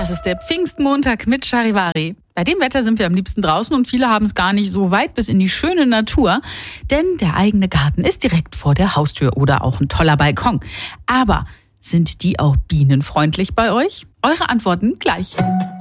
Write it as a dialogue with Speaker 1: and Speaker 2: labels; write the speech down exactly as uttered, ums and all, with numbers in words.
Speaker 1: Das ist der Pfingstmontag mit Charivari. Bei dem Wetter sind wir am liebsten draußen und viele haben es gar nicht so weit bis in die schöne Natur. Denn der eigene Garten ist direkt vor der Haustür oder auch ein toller Balkon. Aber sind die auch bienenfreundlich bei euch? Eure Antworten gleich.